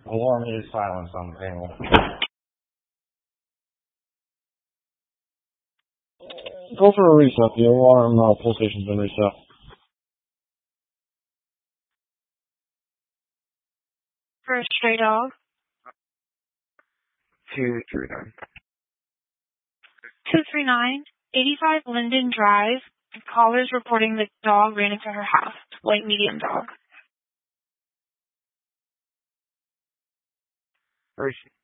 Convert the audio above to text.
Alarm is silenced on the panel. Go for a reset. The alarm pull station's been reset. For a stray dog. 239. 239, 85 Linden Drive. The caller's reporting the dog ran into her house. White medium dog. First